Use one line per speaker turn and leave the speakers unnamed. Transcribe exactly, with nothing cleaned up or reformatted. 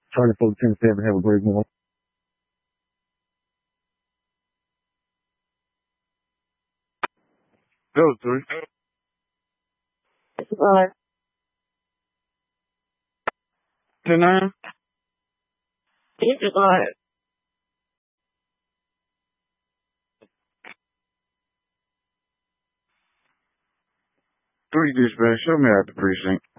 Charlie four ten seven. Have a great one. Go three. All right. Ten nine. All right. Three dispatch. Show me out the precinct.